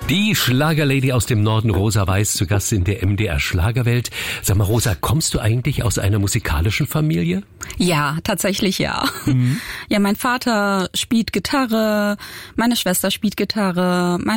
Die Schlagerlady aus dem Norden, Rosa Weiß, zu Gast in der MDR Schlagerwelt. Sag mal, Rosa, kommst du eigentlich aus einer musikalischen Familie? Ja, tatsächlich ja. Ja, mein Vater spielt Gitarre, meine Schwester spielt Gitarre,